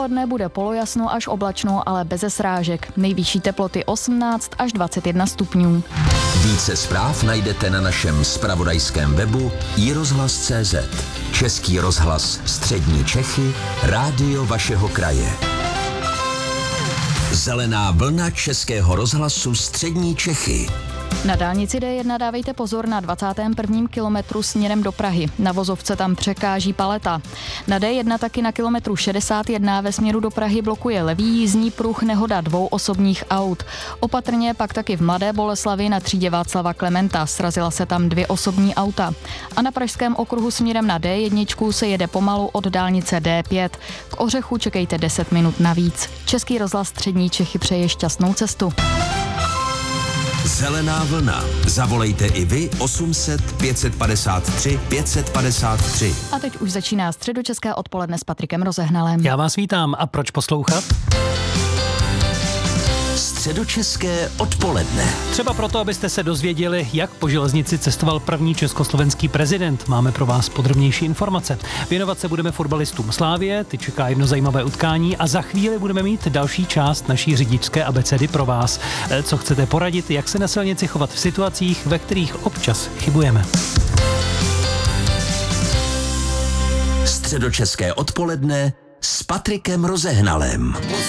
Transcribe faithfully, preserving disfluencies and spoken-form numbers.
Odpoledne bude polojasno až oblačno, ale beze srážek. Nejvyšší teploty osmnáct až dvacet jedna stupňů. Více zpráv najdete na našem zpravodajském webu i rozhlas tečka cé zet. Český rozhlas Střední Čechy, rádio vašeho kraje. Zelená vlna Českého rozhlasu Střední Čechy. Na dálnici D jedna dávejte pozor na dvacátém prvním kilometru směrem do Prahy. Na vozovce tam překáží paleta. Na D jedna taky na kilometru šedesát jedna ve směru do Prahy blokuje levý jízdní pruh nehoda dvou osobních aut. Opatrně pak taky v Mladé Boleslavi na třídě Václava Klementa. Srazila se tam dvě osobní auta. A na pražském okruhu směrem na D jedna se jede pomalu od dálnice D pět. K Ořechu čekejte deset minut navíc. Český rozhlas Střední Čechy přeje šťastnou cestu. Zelená vlna. Zavolejte i vy osm set pět set padesát tři pět set padesát tři. A teď už začíná středočeské odpoledne s Patrikem Rozehnalem. Já vás vítám a proč poslouchat? Středočeské odpoledne. Třeba proto, abyste se dozvěděli, jak po železnici cestoval první československý prezident. Máme pro vás podrobnější informace. Věnovat se budeme fotbalistům Slávie, ty čeká jedno zajímavé utkání a za chvíli budeme mít další část naší řidičské abecedy pro vás. Co chcete poradit, jak se na silnici chovat v situacích, ve kterých občas chybujeme. Středočeské odpoledne s Patrikem Rozehnalem.